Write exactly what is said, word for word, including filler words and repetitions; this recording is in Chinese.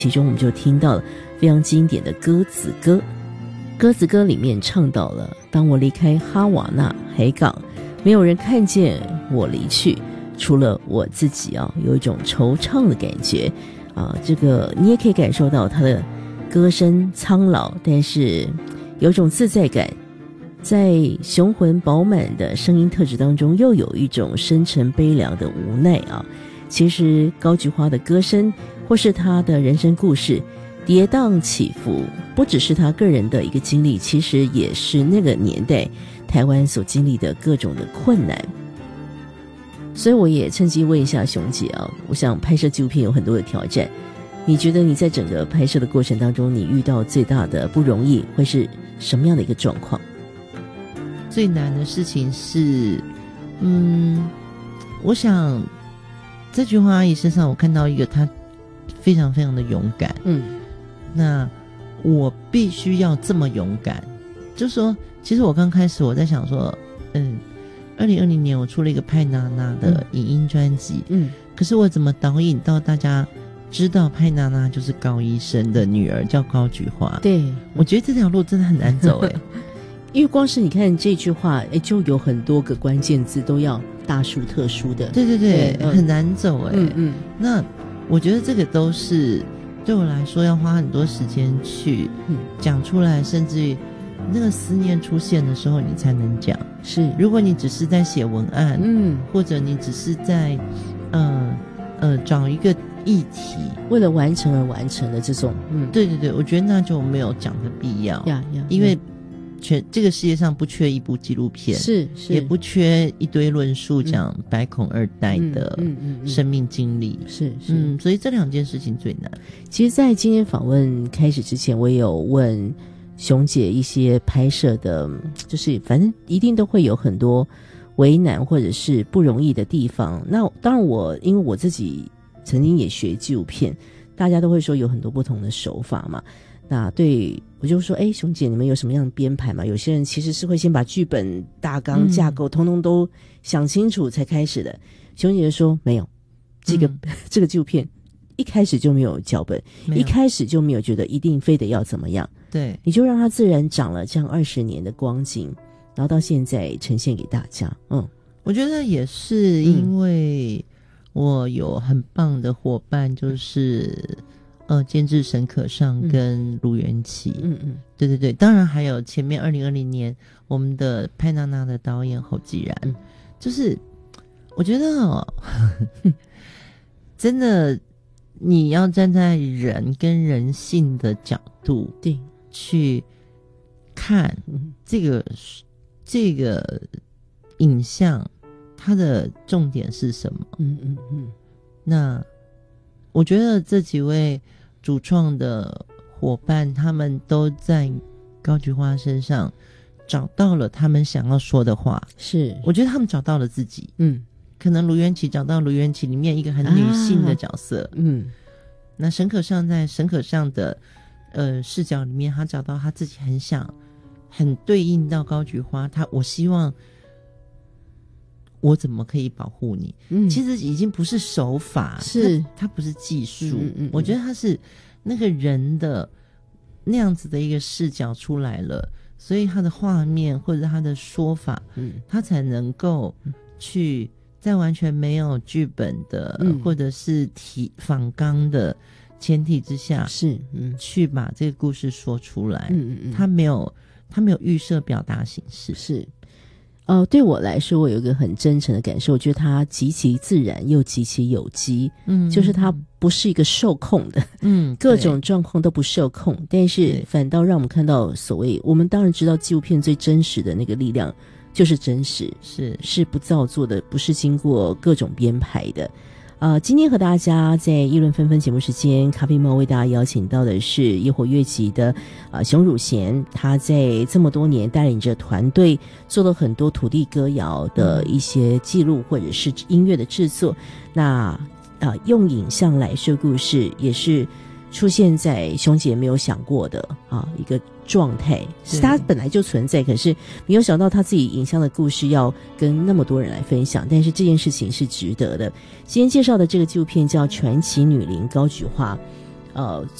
其中我们就听到了非常经典的鸽子歌。鸽子歌里面唱到了，当我离开哈瓦那海港，没有人看见我离去，除了我自己啊，有一种惆怅的感觉啊。这个你也可以感受到他的歌声苍老，但是有一种自在感，在雄浑饱满的声音特质当中，又有一种深沉悲凉的无奈啊。其实高菊花的歌声或是他的人生故事跌宕起伏，不只是他个人的一个经历，其实也是那个年代台湾所经历的各种的困难。所以我也趁机问一下熊姐啊，我想拍摄纪录片有很多的挑战，你觉得你在整个拍摄的过程当中，你遇到最大的不容易会是什么样的一个状况？ 最难的事情是，嗯，我想在菊花阿姨身上，我看到一个她非常非常的勇敢。嗯，那我必须要这么勇敢，就是说，其实我刚开始我在想说，嗯，二零二零年我出了一个派娜娜的影音专辑，嗯，可是我怎么导引到大家知道派娜娜就是高医生的女儿，叫高菊花？对，我觉得这条路真的很难走哎、欸。 因为光是你看这句话，哎，就有很多个关键字都要大书特书的， 对对对，对很难走哎、欸。嗯嗯，那我觉得这个都是对我来说要花很多时间去讲出来，甚至于那个思念出现的时候，你才能讲。是，如果你只是在写文案，嗯，或者你只是在，呃呃，找一个议题， 为了完成而完成的这种， 嗯，对对对，我觉得那就没有讲的必要呀呀，因为。全这个世界上不缺一部纪录片，是是，也不缺一堆论述讲百孔二代的生命经历，嗯嗯嗯嗯、是是，嗯，所以这两件事情最难。 其实，在今天访问开始之前，我也有问熊姐一些拍摄的，就是反正一定都会有很多为难或者是不容易的地方。那当然我，我因为我自己曾经也学纪录片，大家都会说有很多不同的手法嘛。那对我就说，哎，熊姐，你们有什么样的编排吗？有些人其实是会先把剧本大纲架构通通都想清楚才开始的。熊姐说没有，这个、嗯、这个纪录片一开始就没有脚本，一开始就没有觉得一定非得要怎么样。对，你就让它自然长了这样二十年的光景，然后到现在呈现给大家。嗯， 我觉得也是因为我有很棒的伙伴，就是。呃，监制沈可尚跟卢元琪，嗯嗯，对对对，当然还有前面二零二零年我们的派娜娜的导演侯继然，嗯、就是我觉得哦，真的你要站在人跟人性的角度，对，去看这个、嗯、这个影像，它的重点是什么？嗯嗯嗯，那我觉得这几位。主创的伙伴，他们都在高菊花身上找到了他们想要说的话。是，我觉得他们找到了自己。嗯，可能卢元琪找到卢元琪里面一个很女性的角色。啊、嗯，那沈可尚在沈可尚的呃视角里面，他找到他自己很想很对应到高菊花。他我希望我怎么可以保护你？嗯，其实已经不是手法，是它, 它不是技术、嗯嗯嗯。我觉得它是那个人的那样子的一个视角出来了，所以他的画面或者他的说法，嗯，他才能够去在完全没有剧本的、嗯、或者是提仿纲的前提之下，是嗯，去把这个故事说出来。嗯嗯嗯，他没有他没有预设表达形式，是。 呃，对我来说，我有一个很真诚的感受，我觉得它极其自然又极其有机，嗯，就是它不是一个受控的，嗯，各种状况都不受控，但是反倒让我们看到所谓，我们当然知道纪录片最真实的那个力量就是真实，是是不造作的，不是经过各种编排的。呃，今天和大家在议论纷纷节目时间，咖啡猫为大家邀请到的是野火乐集的呃熊汝贤，他在这么多年带领着团队做了很多土地歌谣的一些记录或者是音乐的制作，那呃用影像来说故事，也是出现在熊姐没有想过的啊一个状态，是他本来就存在，可是没有想到他自己影像的故事要跟那么多人来分享，但是这件事情是值得的。今天介绍的这个纪录片叫《传奇女伶高菊花》， 呃